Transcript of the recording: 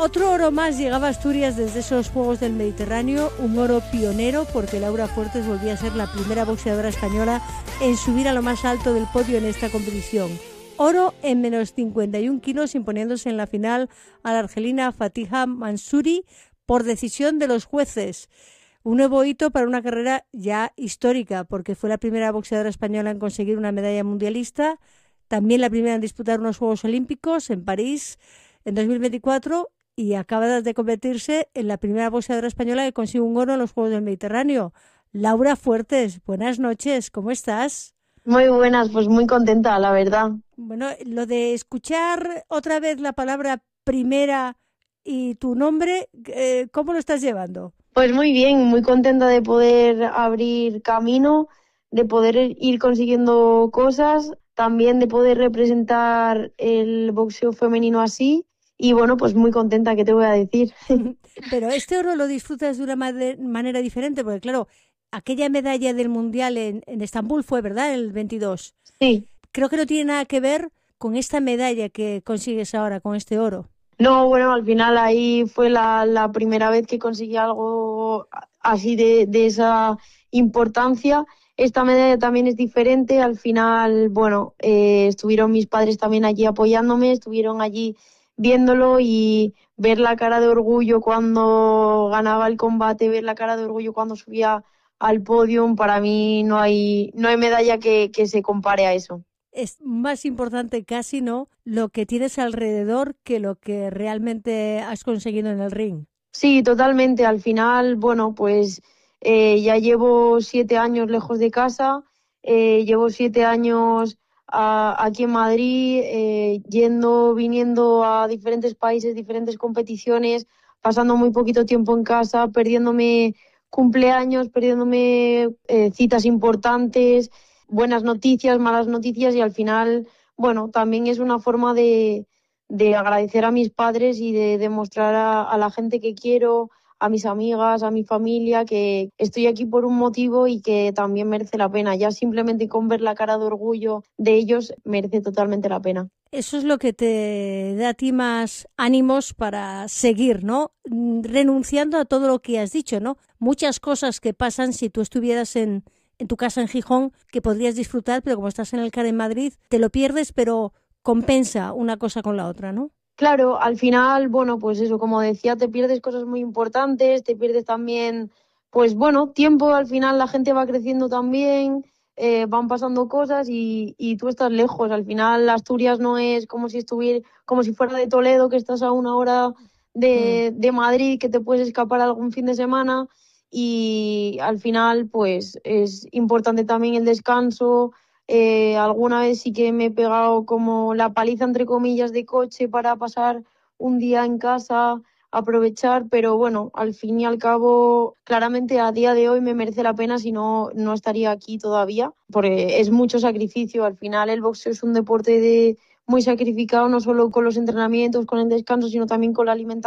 Otro oro más llegaba a Asturias desde esos Juegos del Mediterráneo, un oro pionero porque Laura Fuertes volvía a ser la primera boxeadora española en subir a lo más alto del podio en esta competición. Oro en menos 51 kilos, imponiéndose en la final a la argelina Fatiha Mansouri por decisión de los jueces. Un nuevo hito para una carrera ya histórica, porque fue la primera boxeadora española en conseguir una medalla mundialista, también la primera en disputar unos Juegos Olímpicos en París en 2024 y acaba de convertirse en la primera boxeadora española que consigue un oro en los Juegos del Mediterráneo. Laura Fuertes, buenas noches, ¿cómo estás? Muy buenas, pues muy contenta, la verdad. Bueno, lo de escuchar otra vez la palabra primera y tu nombre, ¿cómo lo estás llevando? Pues muy bien, muy contenta de poder abrir camino, de poder ir consiguiendo cosas, también de poder representar el boxeo femenino así. Y bueno, pues muy contenta, ¿qué te voy a decir? Pero este oro lo disfrutas de una manera diferente, porque claro, aquella medalla del Mundial en Estambul fue, ¿verdad?, el 22. Sí. Creo que no tiene nada que ver con esta medalla que consigues ahora, con este oro. No, bueno, al final ahí fue la primera vez que conseguí algo así de esa importancia. Esta medalla también es diferente. Al final, bueno, estuvieron mis padres también allí apoyándome, estuvieron allí viéndolo y ver la cara de orgullo cuando ganaba el combate, ver la cara de orgullo cuando subía al podio. Para mí no hay medalla que se compare a eso. Es más importante casi, ¿no?, lo que tienes alrededor que lo que realmente has conseguido en el ring. Sí, totalmente. Al final, bueno, pues ya llevo 7 años lejos de casa, llevo 7 años aquí en Madrid, viniendo a diferentes países, diferentes competiciones, pasando muy poquito tiempo en casa, perdiéndome cumpleaños, perdiéndome citas importantes, buenas noticias, malas noticias y al final, bueno, también es una forma de agradecer a mis padres y de demostrar a la gente que quiero, a mis amigas, a mi familia, que estoy aquí por un motivo y que también merece la pena. Ya simplemente con ver la cara de orgullo de ellos merece totalmente la pena. Eso es lo que te da a ti más ánimos para seguir, ¿no? Renunciando a todo lo que has dicho, ¿no? Muchas cosas que pasan si tú estuvieras en tu casa en Gijón, que podrías disfrutar, pero como estás en el CAR en Madrid, te lo pierdes, pero compensa una cosa con la otra, ¿no? Claro, al final, bueno, pues eso, como decía, te pierdes cosas muy importantes, te pierdes también, pues bueno, tiempo, al final la gente va creciendo también, van pasando cosas y tú estás lejos. Al final Asturias no es como si fuera de Toledo, que estás a 1 hora de Madrid, que te puedes escapar algún fin de semana y al final, pues es importante también el descanso. Alguna vez sí que me he pegado como la paliza, entre comillas, de coche para pasar un día en casa, aprovechar, pero bueno, al fin y al cabo, claramente a día de hoy me merece la pena, si no, no estaría aquí todavía, porque es mucho sacrificio. Al final el boxeo es un deporte muy sacrificado, no solo con los entrenamientos, con el descanso, sino también con la alimentación.